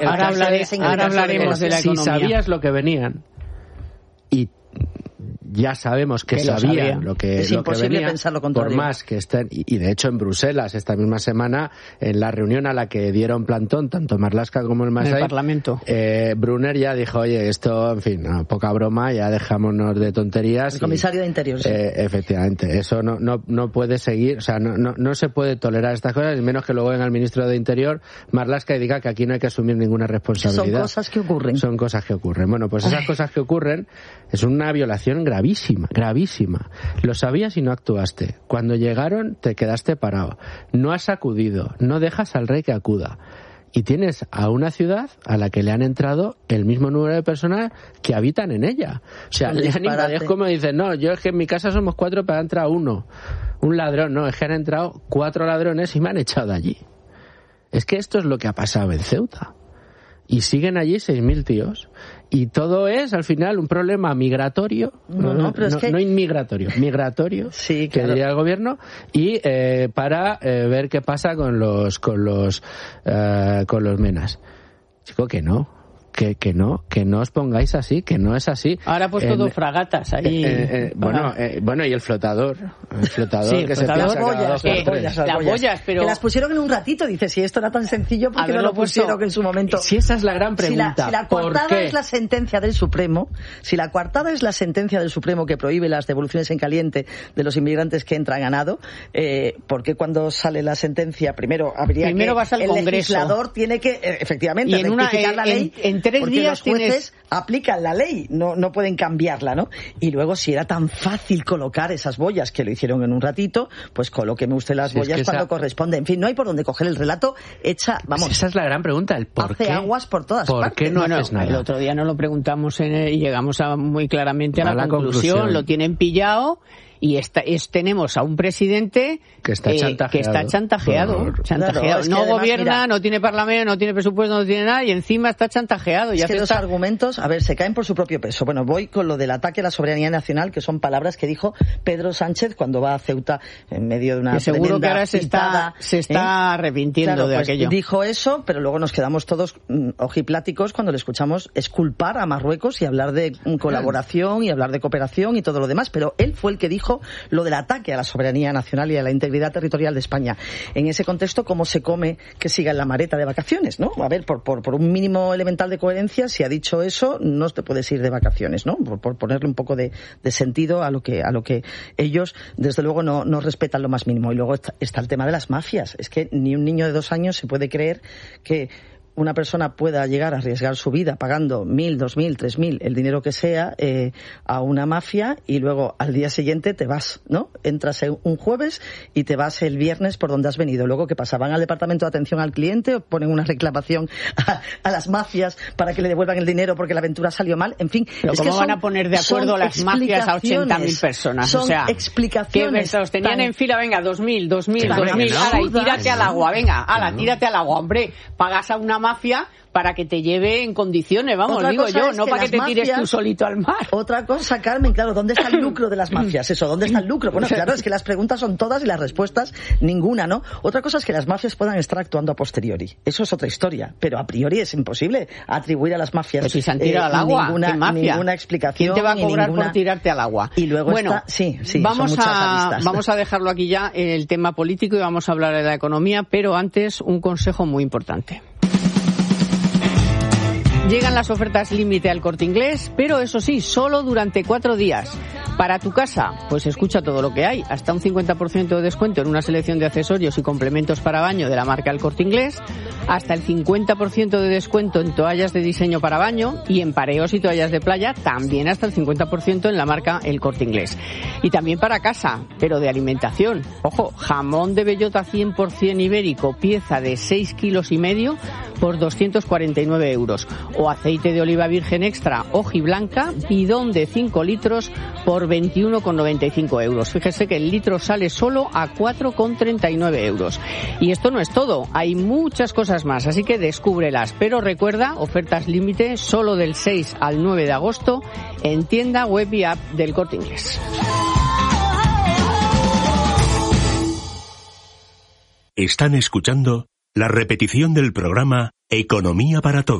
Ahora hablaremos de la economía. Si sabías lo que venían, y ya sabemos que sabían lo que venía, pensar lo contrario. por más que estén, y de hecho en Bruselas esta misma semana, en la reunión a la que dieron plantón tanto Marlaska como el Masai, en el Parlamento, Brunner ya dijo, oye, esto, en fin, no, poca broma, ya dejámonos de tonterías. El comisario de Interior, sí. Efectivamente, eso no puede seguir, o sea, no se puede tolerar estas cosas, y menos que luego venga el ministro de Interior, Marlaska, y diga que aquí no hay que asumir ninguna responsabilidad. Son cosas que ocurren. Son cosas que ocurren. Bueno, pues esas cosas que ocurren es una violación gravísima. Lo sabías y no actuaste. Cuando llegaron te quedaste parado. No has acudido. No dejas al rey que acuda. Y tienes a una ciudad a la que le han entrado el mismo número de personas que habitan en ella. O sea, le han invadido. Es como dicen, no, yo es que en mi casa somos 4, pero ha entrado uno. Un ladrón, no, es que han entrado 4 ladrones y me han echado de allí. Es que esto es lo que ha pasado en Ceuta. Y siguen allí 6.000 tíos. Y todo es, al final, un problema migratorio, no inmigratorio, migratorio, sí, claro, que diría el gobierno, y para ver qué pasa con los menas. Chico, que no os pongáis así, que no es así. Ahora ha puesto 2 fragatas ahí. Bueno, y el flotador sí, que se piensa las boyas, pero que las pusieron en un ratito. Dice, si esto era tan sencillo, ¿por qué no lo pusieron en su momento? Si esa es la gran pregunta. Si la coartada es la sentencia del Supremo, que prohíbe las devoluciones en caliente de los inmigrantes que entran a nado, ¿por qué cuando sale la sentencia primero vas al el Congreso? Legislador tiene que efectivamente rectificar la ley? En 3 porque días los jueces aplican la ley, no pueden cambiarla, ¿no? Y luego, si era tan fácil colocar esas boyas, que lo hicieron en un ratito, pues colóqueme usted las boyas cuando corresponde. En fin, no hay por dónde coger el relato hecha, vamos. Esa es la gran pregunta, el por qué. Hace aguas por todas partes. ¿Por qué no haces nada? El otro día nos lo preguntamos y llegamos muy claramente a la conclusión. Lo tienen pillado. Y tenemos a un presidente que está chantajeado. Claro, no además, gobierna, no tiene parlamento, no tiene presupuesto, no tiene nada, y encima está chantajeado. Es que los argumentos, se caen por su propio peso. Bueno, voy con lo del ataque a la soberanía nacional, que son palabras que dijo Pedro Sánchez cuando va a Ceuta en medio de una seguro que ahora se está arrepintiendo de aquello. Dijo eso, pero luego nos quedamos todos ojipláticos cuando le escuchamos exculpar a Marruecos y hablar de colaboración y hablar de cooperación y todo lo demás, pero él fue el que dijo lo del ataque a la soberanía nacional y a la integridad territorial de España. En ese contexto, ¿cómo se come que siga en la maleta de vacaciones, no? A ver, por un mínimo elemental de coherencia, si ha dicho eso, no te puedes ir de vacaciones, ¿no? Por ponerle un poco de sentido a lo que ellos, desde luego, no respetan lo más mínimo. Y luego está el tema de las mafias. Es que ni un niño de 2 años se puede creer que una persona pueda llegar a arriesgar su vida pagando 1.000, 2.000, 3.000, el dinero que sea, a una mafia, y luego al día siguiente te vas, ¿no? Entras un jueves y te vas el viernes por donde has venido. Luego, ¿qué pasa? Van al departamento de atención al cliente o ponen una reclamación a las mafias para que le devuelvan el dinero porque la aventura salió mal. En fin, pero ¿cómo van a poner de acuerdo las mafias a 80.000 personas? Son explicaciones. Que los tenían en fila, venga, 2.000, ala, y tírate al agua, venga, tírate al agua, hombre, pagas a una mafia para que te lleve en condiciones, vamos, digo yo, no para que te tires tú solito al mar. Otra cosa, Carmen, claro, ¿dónde está el lucro de las mafias? ¿Dónde está el lucro? Bueno, claro, es que las preguntas son todas y las respuestas ninguna, ¿no? Otra cosa es que las mafias puedan estar actuando a posteriori. Eso es otra historia, pero a priori es imposible atribuir a las mafias. Pero si se han tirado al agua, ninguna explicación. ¿Quién te va a cobrar por tirarte al agua? Y luego vamos a dejarlo aquí ya, el tema político, y vamos a hablar de la economía, pero antes un consejo muy importante. Llegan las ofertas límite al Corte Inglés, pero eso sí, solo durante 4 días. Para tu casa, pues escucha todo lo que hay. Hasta un 50% de descuento en una selección de accesorios y complementos para baño de la marca El Corte Inglés. Hasta el 50% de descuento en toallas de diseño para baño y en pareos y toallas de playa, también hasta el 50% en la marca El Corte Inglés. Y también para casa, pero de alimentación. Ojo, jamón de bellota 100% ibérico, pieza de 6,5 kilos por 249 euros. O aceite de oliva virgen extra hojiblanca, bidón de 5 litros por 21,95 euros. Fíjese que el litro sale solo a 4,39 euros. Y esto no es todo, hay muchas cosas más, así que descúbrelas. Pero recuerda, ofertas límite solo del 6 al 9 de agosto en tienda, web y app del Corte Inglés. Están escuchando la repetición del programa Economía para todos.